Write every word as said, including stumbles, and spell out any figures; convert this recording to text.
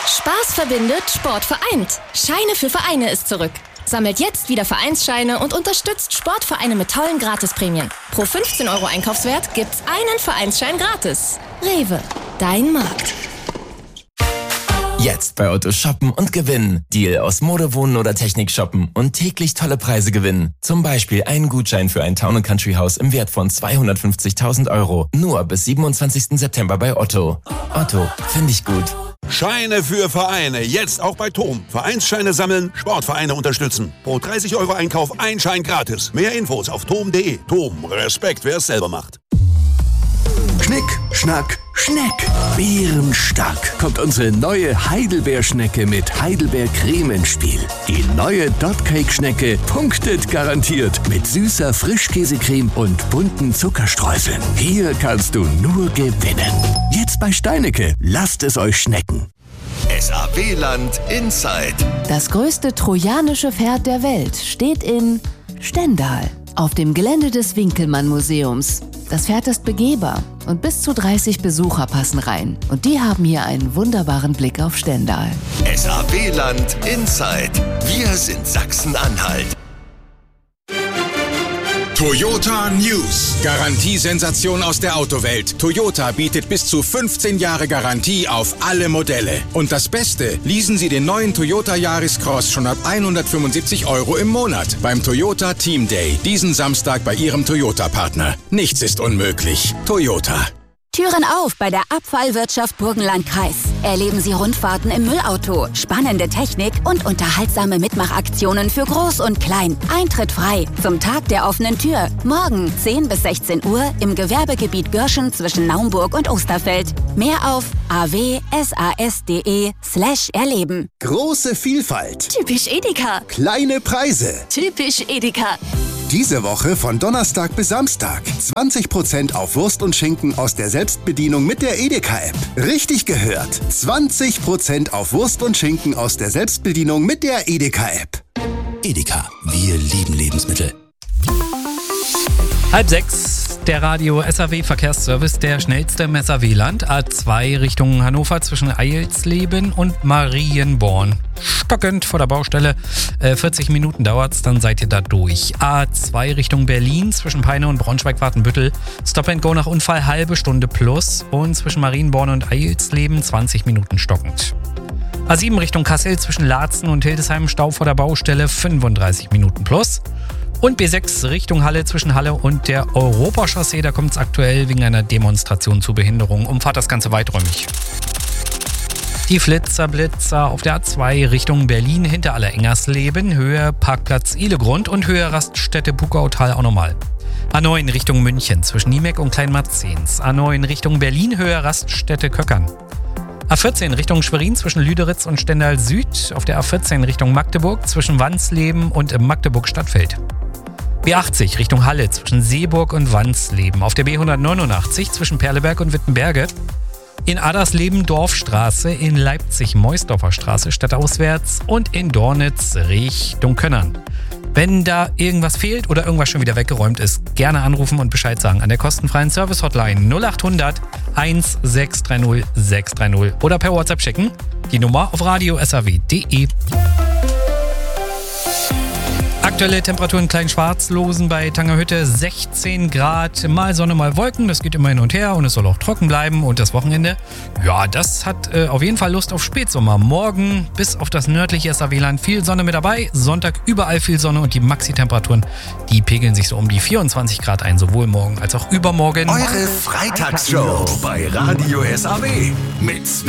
Spaß verbindet, Sport vereint. Scheine für Vereine ist zurück. Sammelt jetzt wieder Vereinsscheine und unterstützt Sportvereine mit tollen Gratisprämien. Pro fünfzehn Euro Einkaufswert gibt's einen Vereinsschein gratis. Rewe, dein Markt. Jetzt bei Otto shoppen und gewinnen. Deal aus Mode, Wohnen oder Technik shoppen und täglich tolle Preise gewinnen. Zum Beispiel einen Gutschein für ein Town and Country Haus im Wert von zweihundertfünfzigtausend Euro. Nur bis siebenundzwanzigsten September bei Otto. Otto, finde ich gut. Scheine für Vereine. Jetzt auch bei Tom. Vereinsscheine sammeln, Sportvereine unterstützen. Pro dreißig Euro Einkauf ein Schein gratis. Mehr Infos auf tom punkt de. Tom, Respekt, wer es selber macht. Schnick, Schnack, Schneck. Bärenstark kommt unsere neue Heidelbeerschnecke mit Heidelbeercreme ins Spiel. Die neue Dotcake-Schnecke punktet garantiert mit süßer Frischkäsecreme und bunten Zuckerstreuseln. Hier kannst du nur gewinnen. Jetzt bei Steinecke. Lasst es euch schnecken. S A W-Land Inside. Das größte trojanische Pferd der Welt steht in Stendal auf dem Gelände des Winkelmann-Museums. Das Pferd ist begehbar und bis zu dreißig Besucher passen rein. Und die haben hier einen wunderbaren Blick auf Stendal. S A W-Land Inside. Wir sind Sachsen-Anhalt. Toyota News. Garantiesensation aus der Autowelt. Toyota bietet bis zu fünfzehn Jahre Garantie auf alle Modelle. Und das Beste, leasen Sie den neuen Toyota Yaris Cross schon ab hundertfünfundsiebzig Euro im Monat beim Toyota Team Day. Diesen Samstag bei Ihrem Toyota-Partner. Nichts ist unmöglich. Toyota. Türen auf bei der Abfallwirtschaft Burgenlandkreis. Erleben Sie Rundfahrten im Müllauto, spannende Technik und unterhaltsame Mitmachaktionen für Groß und Klein. Eintritt frei zum Tag der offenen Tür. Morgen zehn bis sechzehn Uhr im Gewerbegebiet Görschen zwischen Naumburg und Osterfeld. Mehr auf awsas.de slash erleben. Große Vielfalt. Typisch Edeka. Kleine Preise. Typisch Edeka. Diese Woche von Donnerstag bis Samstag. zwanzig Prozent auf Wurst und Schinken aus der Selbstbedienung mit der Edeka-App. Richtig gehört. zwanzig Prozent auf Wurst und Schinken aus der Selbstbedienung mit der Edeka-App. Edeka. Wir lieben Lebensmittel. Halb sechs, der Radio S A W Verkehrsservice, der schnellste im S A W-Land. A zwei Richtung Hannover zwischen Eilsleben und Marienborn. Stockend vor der Baustelle. Äh, vierzig Minuten dauert's, dann seid ihr da durch. A zwei Richtung Berlin zwischen Peine und Braunschweig-Wartenbüttel. Stop and Go nach Unfall halbe Stunde plus. Und zwischen Marienborn und Eilsleben zwanzig Minuten stockend. A sieben Richtung Kassel zwischen Laatzen und Hildesheim. Stau vor der Baustelle fünfunddreißig Minuten plus. Und B sechs Richtung Halle zwischen Halle und der Europachaussee. Da kommt es aktuell wegen einer Demonstration zu Behinderung. Umfahrt das Ganze weiträumig. Die Flitzer, Blitzer auf der A zwei Richtung Berlin hinter Allerengersleben. Höhe Parkplatz Ihlegrund und Höhe Raststätte Bukautal auch nochmal. A neun Richtung München zwischen Niemek und Kleinmarzens. A neun Richtung Berlin, Höhe Raststätte Köckern. A vierzehn Richtung Schwerin zwischen Lüderitz und Stendal Süd. Auf der A vierzehn Richtung Magdeburg zwischen Wansleben und Magdeburg Stadtfeld. B achtzig Richtung Halle zwischen Seeburg und Wansleben. Auf der B hundertneunundachtzig zwischen Perleberg und Wittenberge. In Adersleben Dorfstraße, in Leipzig Meusdorfer Straße stadtauswärts und in Dornitz Richtung Könnern. Wenn da irgendwas fehlt oder irgendwas schon wieder weggeräumt ist, gerne anrufen und Bescheid sagen an der kostenfreien Service-Hotline null achthundert eins sechs drei null sechs drei null oder per WhatsApp schicken. Die Nummer auf radio s a w punkt de. Aktuelle Temperaturen Klein-Schwarzlosen bei Tangerhütte sechzehn Grad, mal Sonne, mal Wolken, das geht immer hin und her und es soll auch trocken bleiben und das Wochenende, ja, das hat äh, auf jeden Fall Lust auf Spätsommer. Morgen bis auf das nördliche S A W-Land viel Sonne mit dabei, Sonntag überall viel Sonne und die Maxi-Temperaturen, die pegeln sich so um die vierundzwanzig Grad ein, sowohl morgen als auch übermorgen. Eure Freitagsshow bei Radio S A W mit